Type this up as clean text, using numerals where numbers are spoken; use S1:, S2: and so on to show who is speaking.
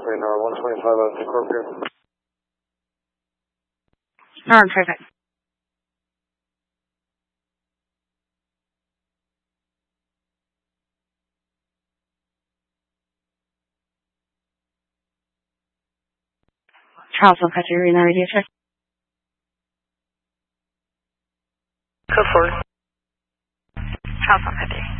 S1: Wait, no, 125 out of the corporate.
S2: Norm, perfect. Charles 153, Reno radio check.
S3: Code 4.
S2: Charles 153.